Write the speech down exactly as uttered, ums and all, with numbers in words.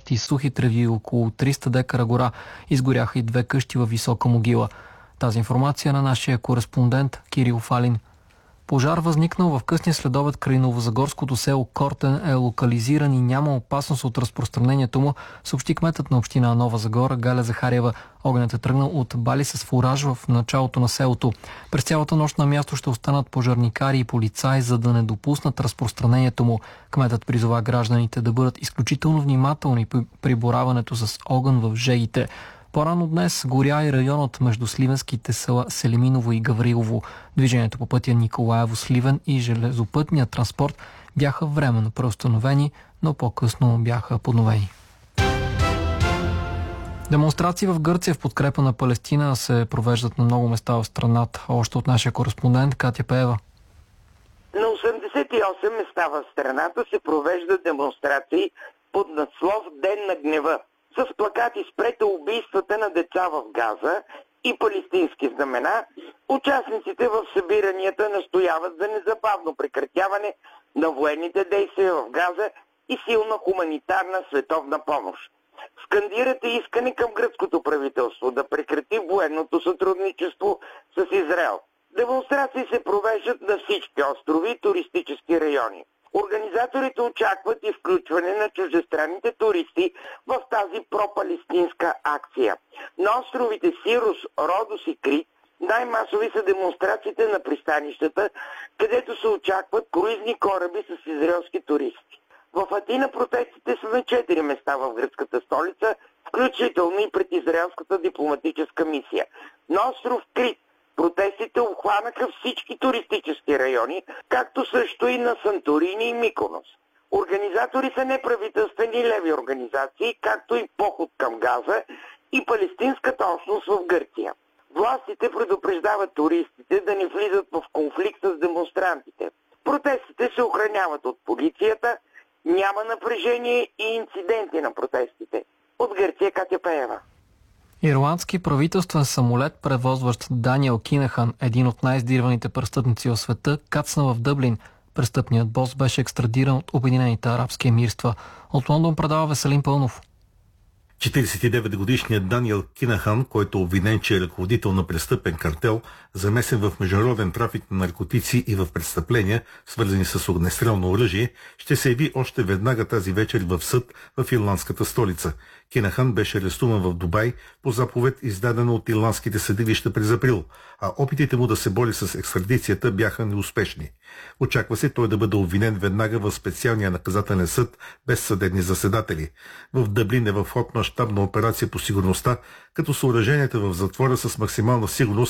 площи, сухи треви и около триста декара гора. Изгоряха и две къщи във висока могила. Тази информация на нашия кореспондент Кирил Фалин. Пожар, възникнал в късния следобед край новозагорското село Кортен, е локализиран и няма опасност от разпространението му, съобщи кметът на община Нова Загора Галя Захариева. Огънят е тръгнал от бали с фураж в началото на селото. През цялата нощ на място ще останат пожарникари и полицаи, за да не допуснат разпространението му. Кметът призова гражданите да бъдат изключително внимателни при бораването с огън в жегите. По-рано днес горя и районът между сливенските села Селиминово и Гаврилово. Движението по пътя Николаево-Сливен и железопътният транспорт бяха временно преустановени, но по-късно бяха подновени. Демонстрации в Гърция в подкрепа на Палестина се провеждат на много места в страната. Още от нашия кореспондент Катя Пеева. На осемдесет и осем места в страната се провеждат демонстрации под надслов Ден на гнева, с плакати "Спрете убийствата на деца в Газа" и палестински знамена. Участниците в събиранията настояват за незабавно прекратяване на военните действия в Газа и силна хуманитарна световна помощ. Скандират и искане към гръцкото правителство да прекрати военното сътрудничество с Израел. Демонстрации се провеждат на всички острови и туристически райони. Организаторите очакват и включване на чуждестранните туристи в тази пропалестинска акция. На островите Сирус, Родос и Крит най-масови са демонстрациите на пристанищата, където се очакват круизни кораби с израелски туристи. В Атина протестите са на четири места в гръцката столица, включително и пред израелската дипломатическа мисия. На остров Крит протестите обхванаха всички туристически райони, както също и на Санторини и Миконос. Организатори са неправителствени леви организации, както и Поход към Газа и палестинската общност в Гърция. Властите предупреждават туристите да не влизат в конфликт с демонстрантите. Протестите се охраняват от полицията, няма напрежение и инциденти на протестите. От Гърция Катя Пеева. Ирландски правителствен самолет, превозващ Даниел Кинахан, един от най-издирваните престъпници в света, кацна в Дъблин. Престъпният бос беше екстрадиран от Обединените арабски емирства. От Лондон предава Веселин Пълнов. четиридесет и девет годишният Даниел Кинахан, който е обвинен, че е ръководител на престъпен картел, замесен в международен трафик на наркотици и в престъпления, свързани с огнестрелно оръжие, ще се яви още веднага тази вечер в съд в ирландската столица. Кинахан беше арестуван в Дубай по заповед, издадена от ирландските съдилища през април, а опитите му да се бори с екстрадицията бяха неуспешни. Очаква се той да бъде обвинен веднага в специалния наказателен съд без съдебни заседатели. В Дъблин е в ход мащабна операция по сигурността, като съоръженията в затвора с максимална сигурност